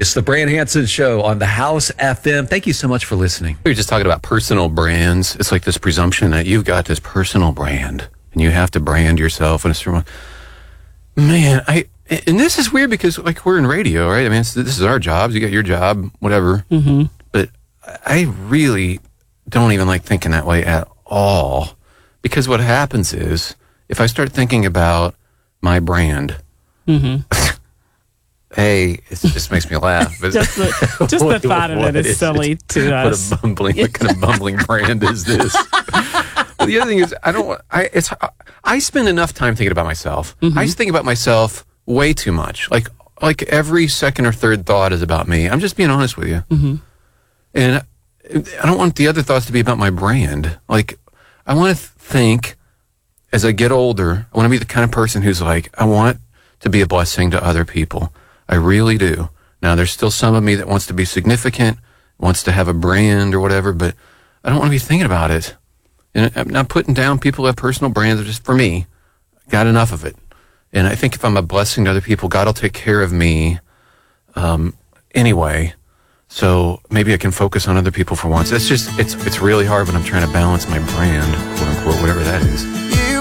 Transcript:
It's the Brand Hanson Show on the House FM. Thank you so much for listening. We were just talking about personal brands. It's like this presumption that you've got this personal brand and you have to brand yourself. And it's from, man, and this is weird because like we're in radio, right? I mean, this is our jobs. You got your job, whatever. Mm-hmm. But I really don't even like thinking that way at all, because what happens is if I start thinking about my brand, hey, it just makes me laugh. just the thought of it is silly to us. What kind of bumbling brand is this? But the other thing is, I spend enough time thinking about myself. I think about myself way too much. Like every second or third thought is about me. I'm just being honest with you. And I don't want the other thoughts to be about my brand. Like, I want to think as I get older, I want to be the kind of person who's like, I want to be a blessing to other people. I really do. Now, there's still some of me that wants to be significant, wants to have a brand or whatever, but I don't want to be thinking about it. And I'm not putting down people who have personal brands. Just for me, got enough of it. And I think if I'm a blessing to other people, God will take care of me anyway. So maybe I can focus on other people for once. It's really hard when I'm trying to balance my brand, quote unquote, whatever that is.